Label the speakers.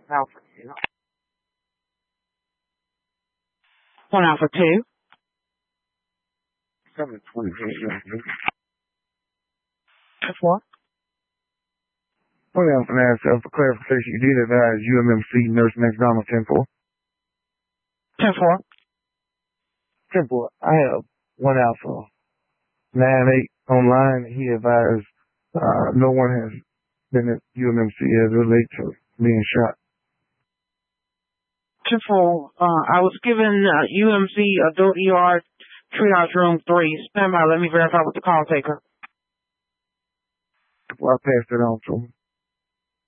Speaker 1: Alpha 2. 1 Alpha 2. 728. 4.
Speaker 2: One Alpha 9, for clarification, you did advise UMMC Nurse McDonald 10-4.
Speaker 1: 10-4.
Speaker 2: 10-4. I have 1 Alpha 9-8 online. He advised no one has been at UMMC as it relates to being shot.
Speaker 1: 10-4. I was given UMC Adult ER Triage Room 3. Stand by. Let me verify with the call taker.
Speaker 2: Well, I passed it on to him.